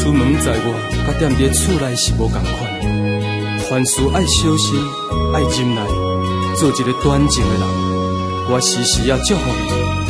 出门在外，甲踮伫厝内是无共款。凡事爱小心，爱忍耐，做一个端正的人。我时时也祝福你。